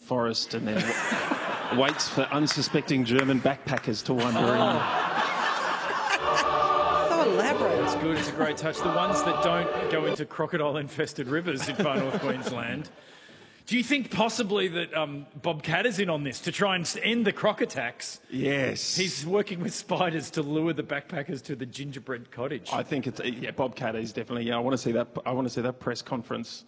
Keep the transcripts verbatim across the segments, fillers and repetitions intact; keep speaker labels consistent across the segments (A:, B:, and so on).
A: forest and then w- waits for unsuspecting German backpackers to wander in.
B: So elaborate.
C: It's good. It's a great touch. The ones that don't go into crocodile-infested rivers in far north Queensland. Do you think possibly that um, Bob Katter's in on this to try and end the croc attacks?
A: Yes.
C: He's working with spiders to lure the backpackers to the gingerbread cottage.
A: I think it's yeah. Bob Catter is definitely. Yeah, I want to see that. I want to see that press conference.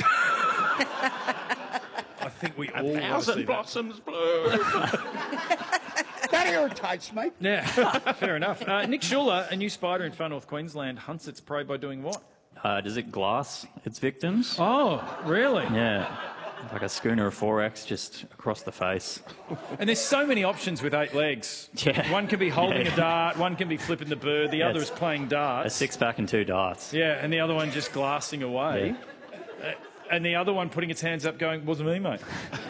C: I think we all
A: A
C: want to
A: thousand
C: see
A: blossoms bloom.
D: That irritates me.
C: that. Yeah, fair enough. Uh, Nick Schuller, a new spider in far north Queensland, hunts its prey by doing what?
E: Uh, does it glass its victims?
C: Oh, really?
E: Yeah. Like a schooner of four X just across the face.
C: And there's so many options with eight legs.
E: Yeah.
C: One can be holding
E: Yeah.
C: a dart, one can be flipping the bird, the
E: Yeah,
C: other is
E: it's
C: playing
E: A
C: darts.
E: six-pack and two darts.
C: Yeah, and the other one just glassing away. Uh, and the other one putting its hands up going, wasn't me, mate.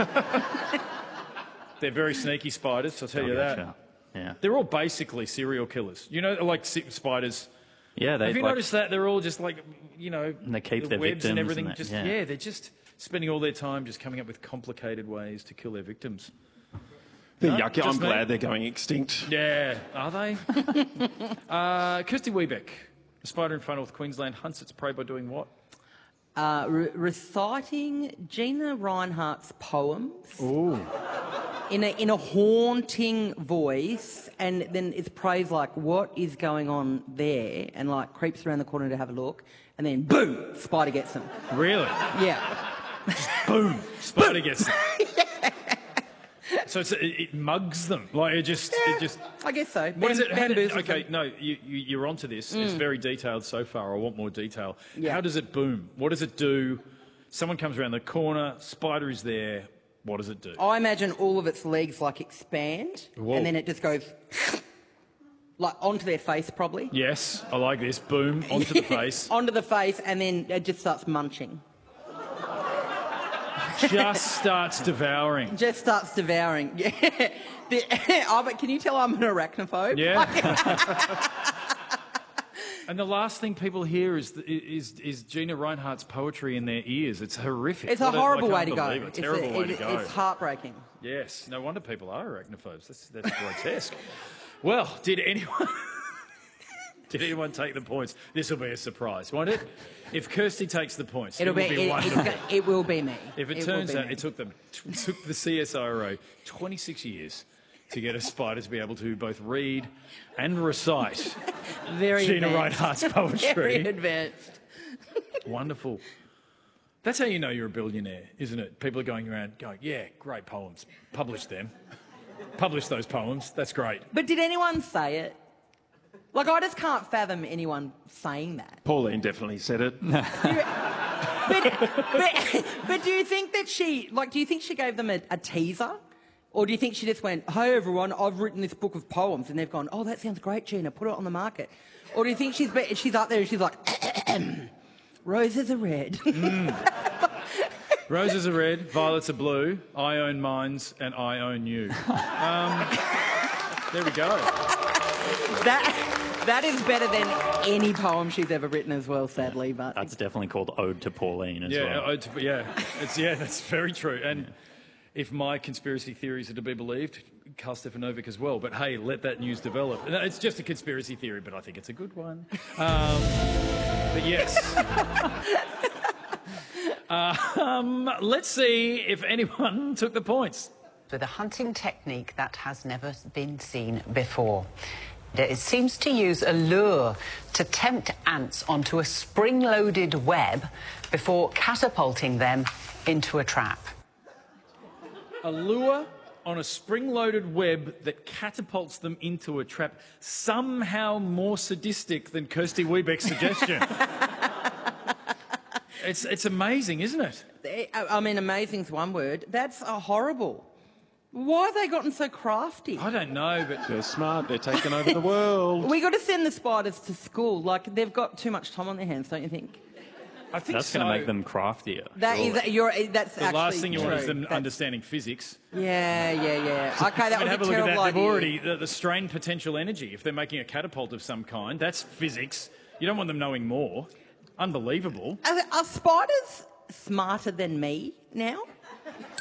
C: They're very sneaky spiders, I'll tell you that.
E: Gotcha. Yeah.
C: They're all basically serial killers. You know, like si- spiders.
E: Yeah, they
C: Have you
E: like,
C: noticed that? They're all just like, you know,
E: And they keep
C: the
E: their
C: webs
E: victims
C: and everything.
E: and that,
C: just
E: yeah.
C: yeah, they're just spending all their time just coming up with complicated ways to kill their victims.
A: They're
C: No,
A: yucky.
C: just
A: I'm
C: me.
A: glad they're going extinct.
C: Yeah, are they? uh, Kirsty Wiebeck, the spider in far north Queensland, hunts its prey by doing what?
B: Uh, re- reciting Gina Reinhardt's poems in a in a haunting voice, and then it's praise like, "What is going on there?" and like creeps around the corner to have a look, and then boom, spider gets them.
C: Really?
B: Yeah.
C: Boom! Spider gets them. So it's, it, it mugs them, like it just,
B: Yeah,
C: it just.
B: I guess so.
C: What is it? How did,
B: Bamboozles
C: okay,
B: them.
C: no, you, you, you're onto this. It's very detailed so far. I want more detail.
B: Yeah.
C: How does it boom? What does it do? Someone comes around the corner, spider is there. What does it do?
B: I imagine all of its legs like expand,
C: Whoa.
B: and then it just goes like onto their face, probably.
C: Yes, I like this. Boom, onto the face.
B: Onto the face, and then it just starts munching.
C: Just starts devouring.
B: Just starts devouring. Yeah. The, oh, but can you tell I'm an arachnophobe?
C: Yeah. And the last thing people hear is, is is Gina Reinhardt's poetry in their ears. It's horrific.
B: It's a
C: What
B: horrible
C: I
B: way to
C: can't
B: go.
C: believe it.
B: It's,
C: Terrible
B: a-
C: way to
B: it-
C: go.
B: it's heartbreaking.
C: Yes, no wonder people are arachnophobes. That's, that's grotesque. Well, did anyone did anyone take the points? This will be a surprise, won't it? If Kirsty takes the points,
B: It'll
C: it will
B: be.
C: be,
B: It, it's
C: wonderful.
B: go- it will be me.
C: If it,
B: will
C: turns
B: be
C: out
B: me.
C: it took them it took the C S I R O twenty-six years to get a spider to be able to both read and recite
B: very
C: Gina
B: advanced.
C: Reinhardt's poetry.
B: Very advanced.
C: Wonderful. That's how you know you're a billionaire, isn't it? People are going around going, yeah, great poems. Publish them. Publish those poems. That's great.
B: But did anyone say it? Like, I just can't fathom anyone saying that.
A: Pauline definitely said it.
B: but, but, but do you think that she, like, do you think she gave them a, a teaser? Or do you think she just went, hey, everyone, I've written this book of poems, and they've gone, oh, that sounds great, Gina, put it on the market? Or do you think she's be- she's up there and she's like, roses are red.
C: Roses are red, violets are blue, I own mines, and I own you. Um, there we go.
B: that That is better than any poem she's ever written as well, sadly. But
E: That's definitely called Ode to Pauline as
C: Yeah,
E: well.
C: uh, it's- yeah, it's, yeah, that's very true. And if my conspiracy theories are to be believed, Karl Stefanovic as well. But hey, let that news develop. No, it's just a conspiracy theory, but I think it's a good one. Um, but yes. uh, um, let's see if anyone took the points.
F: With a hunting technique that has never been seen before. It seems to use a lure to tempt ants onto a spring-loaded web before catapulting them into a trap.
C: A lure on a spring-loaded web that catapults them into a trap, somehow more sadistic than Kirsty Wiebeck's suggestion. it's, it's amazing, isn't it?
B: I I mean, amazing's one word. That's a horrible. Why have they gotten so crafty?
C: I don't know, but
A: They're smart. They're taking over the world.
B: We got to send the spiders to school. Like, they've got too much time on their hands, don't you think?
C: I think
E: That's
C: so.
E: going to make them craftier.
B: That is,
E: surely.
B: you're, that's
C: The
B: actually
C: last thing you want is
B: true.
C: them
B: That's-
C: understanding physics.
B: Yeah, yeah, yeah. Okay, that
C: I mean, have a
B: was a
C: look at
B: terrible
C: that. They've
B: idea.
C: already the, the strain potential energy. If they're making a catapult of some kind, that's physics. You don't want them knowing more. Unbelievable.
B: Are, are spiders smarter than me now?